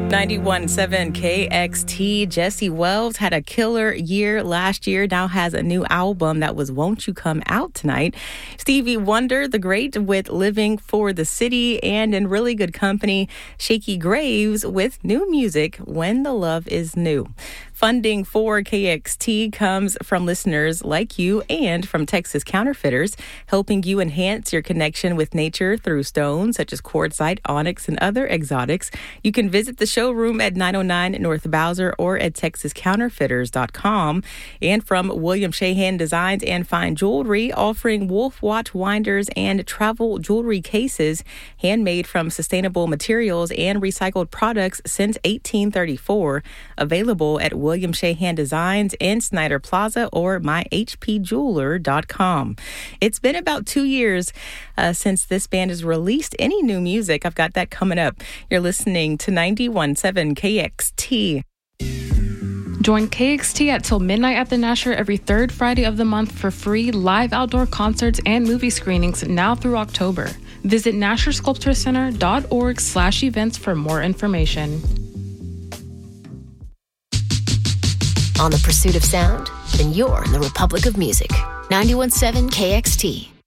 91.7 KXT. Jesse Wells had a killer year last year, now has a new album that was Won't You Come Out Tonight. Stevie Wonder, the great, with Living for the City, and in really good company, Shakey Graves with new music, When the Love Is New. Funding for KXT comes from listeners like you and from Texas Counterfeiters, helping you enhance your connection with nature through stones such as quartzite, onyx, and other exotics. You can visit the showroom at 909 North Bowser or at TexasCounterfeiters.com. And from William Shahan Designs and Fine Jewelry, offering Wolf Watch winders and travel jewelry cases, handmade from sustainable materials and recycled products since 1834. Available at William Shahan Designs in Snyder Plaza or myhpjeweler.com. It's been about 2 years since this band has released any new music. I've got that coming up. You're listening to 91.7 KXT. Join KXT at Till Midnight at the Nasher every third Friday of the month for free live outdoor concerts and movie screenings now through October. Visit NasherSculptureCenter.org/events for more information. On the pursuit of sound? Then you're in the Republic of Music. 91.7 KXT.